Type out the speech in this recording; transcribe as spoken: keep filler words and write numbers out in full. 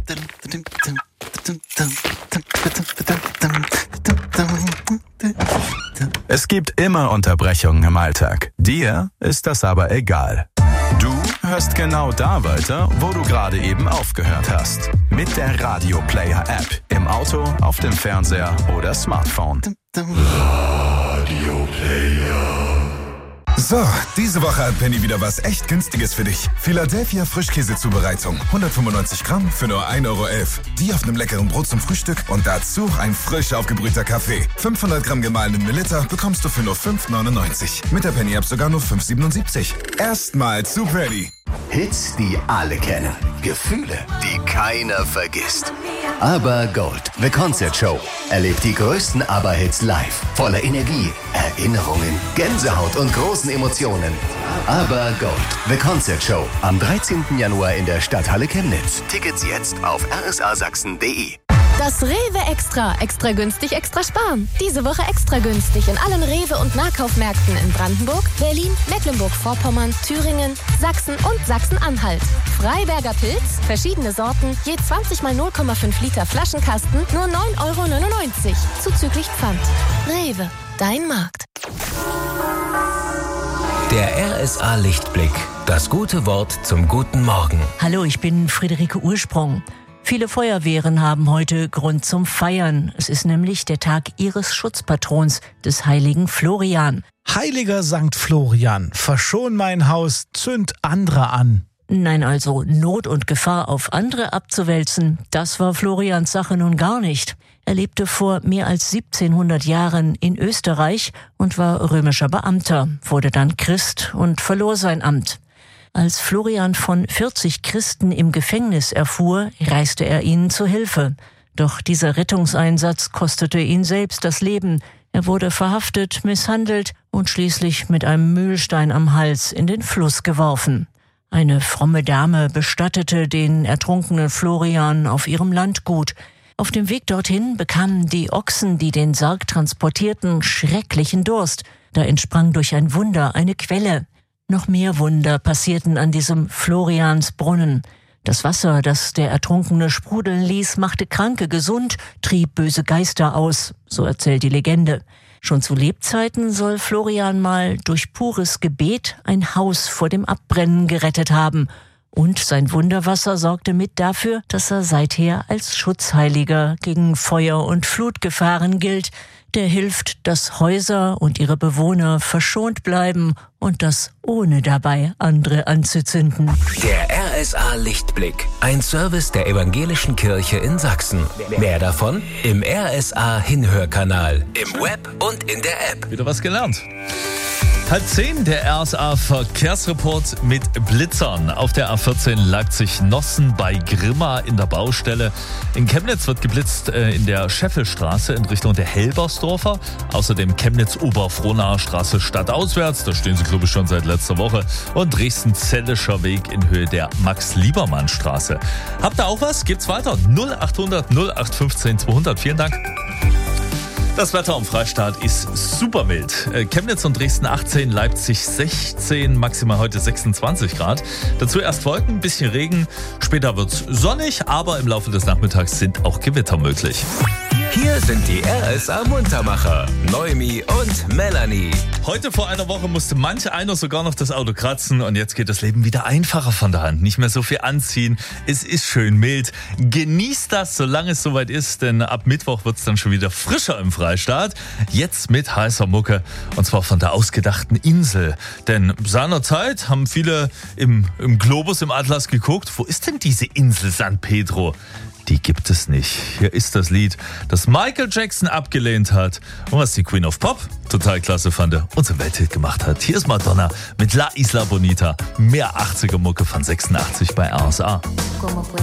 Es gibt immer Unterbrechungen im Alltag. Dir ist das aber egal. Du hörst genau da weiter, wo du gerade eben aufgehört hast. Mit der Radio Player App. Im Auto, auf dem Fernseher oder Smartphone. Radio Player. So, diese Woche hat Penny wieder was echt Günstiges für dich. Philadelphia Frischkäsezubereitung. hundertfünfundneunzig Gramm für nur ein Euro elf. Die auf einem leckeren Brot zum Frühstück und dazu ein frisch aufgebrühter Kaffee. fünfhundert Gramm gemahlenen Mililiter bekommst du für nur fünf neunundneunzig. Mit der Penny App sogar nur fünf siebenundsiebzig. Erstmal zu Penny. Hits, die alle kennen. Gefühle, die keiner vergisst. Aber Gold, The Concert Show. Erlebt die größten Aber-Hits live. Voller Energie, Erinnerungen, Gänsehaut und großen Emotionen. Aber Gold, The Concert Show. Am dreizehnten Januar in der Stadthalle Chemnitz. Tickets jetzt auf r s a sachsen punkt d e. Das Rewe Extra. Extra günstig, extra sparen. Diese Woche extra günstig in allen Rewe- und Nahkaufmärkten in Brandenburg, Berlin, Mecklenburg-Vorpommern, Thüringen, Sachsen und Sachsen-Anhalt. Freiberger Pilz, verschiedene Sorten, je zwanzig mal null Komma fünf Liter Flaschenkasten, nur neun Euro neunundneunzig. Zuzüglich Pfand. Rewe, dein Markt. Der R S A Lichtblick. Das gute Wort zum guten Morgen. Hallo, ich bin Friederike Ursprung. Viele Feuerwehren haben heute Grund zum Feiern. Es ist nämlich der Tag ihres Schutzpatrons, des heiligen Florian. Heiliger Sankt Florian, verschon mein Haus, zünd andere an. Nein, also Not und Gefahr auf andere abzuwälzen, das war Florians Sache nun gar nicht. Er lebte vor mehr als siebzehnhundert Jahren in Österreich und war römischer Beamter, wurde dann Christ und verlor sein Amt. Als Florian von vierzig Christen im Gefängnis erfuhr, reiste er ihnen zu Hilfe. Doch dieser Rettungseinsatz kostete ihn selbst das Leben. Er wurde verhaftet, misshandelt und schließlich mit einem Mühlstein am Hals in den Fluss geworfen. Eine fromme Dame bestattete den ertrunkenen Florian auf ihrem Landgut. Auf dem Weg dorthin bekamen die Ochsen, die den Sarg transportierten, schrecklichen Durst. Da entsprang durch ein Wunder eine Quelle. Noch mehr Wunder passierten an diesem Floriansbrunnen. Das Wasser, das der Ertrunkene sprudeln ließ, machte Kranke gesund, trieb böse Geister aus, so erzählt die Legende. Schon zu Lebzeiten soll Florian mal durch pures Gebet ein Haus vor dem Abbrennen gerettet haben. Und sein Wunderwasser sorgte mit dafür, dass er seither als Schutzheiliger gegen Feuer- und Flutgefahren gilt, der hilft, dass Häuser und ihre Bewohner verschont bleiben und das ohne dabei andere anzuzünden. Der R S A Lichtblick, ein Service der Evangelischen Kirche in Sachsen. Mehr davon im R S A Hinhörkanal, im Web und in der App. Wieder was gelernt. Halb zehn, der R S A Verkehrsreport mit Blitzern. Auf der A vierzehn Leipzig-Nossen bei Grimma in der Baustelle. In Chemnitz wird geblitzt äh, in der Scheffelstraße in Richtung der Helbersdorfer. Außerdem Chemnitz-Oberfrohnaer Straße stadtauswärts. Da stehen sie, glaube ich, schon seit letzter Woche. Und Dresden-Zellischer Weg in Höhe der Max-Liebermann-Straße. Habt ihr auch was? Gibt's weiter? null achthundert null acht fünfzehn zweihundert. Vielen Dank. Das Wetter am Freistaat ist super mild. Chemnitz und Dresden achtzehn, Leipzig sechzehn, maximal heute sechsundzwanzig Grad. Dazu erst Wolken, ein bisschen Regen. Später wird's sonnig, aber im Laufe des Nachmittags sind auch Gewitter möglich. Hier sind die R S A Muntermacher, Noemi und Melanie. Heute vor einer Woche musste manch einer sogar noch das Auto kratzen und jetzt geht das Leben wieder einfacher von der Hand. Nicht mehr so viel anziehen, es ist schön mild. Genießt das, solange es soweit ist, denn ab Mittwoch wird's dann schon wieder frischer im Freistaat. Jetzt mit heißer Mucke und zwar von der ausgedachten Insel. Denn seinerzeit haben viele im, im Globus, im Atlas geguckt, wo ist denn diese Insel San Pedro? Die gibt es nicht. Hier ist das Lied, das Michael Jackson abgelehnt hat und was die Queen of Pop total klasse fand und zur Welthit gemacht hat. Hier ist Madonna mit La Isla Bonita. Mehr achtziger Mucke von sechsundachtzig bei R S A.